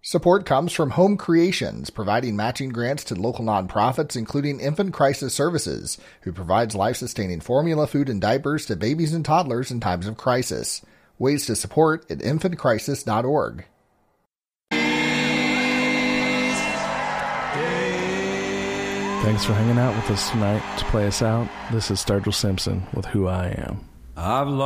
Support comes from Home Creations, providing matching grants to local nonprofits, including Infant Crisis Services, who provides life-sustaining formula, food, and diapers to babies and toddlers in times of crisis. Ways to support at infantcrisis.org. Thanks for hanging out with us tonight. To play us out, this is Sturgill Simpson with Who I Am. I've